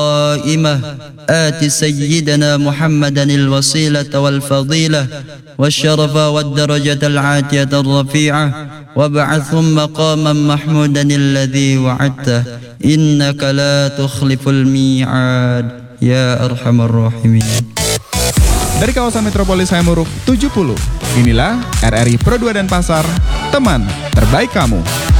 قائمة آت سيدنا محمدا الوسيلة والفضيلة والشرف والدرجة العاتية الرفيعة وابعثهم مقاما محمودا الذي وعدته إنك لا تخلف الميعاد يا أرحم الراحمين. Dari kawasan Metropolis Hayamuruk 70, inilah RRI Pro 2 Denpasar, teman terbaik kamu.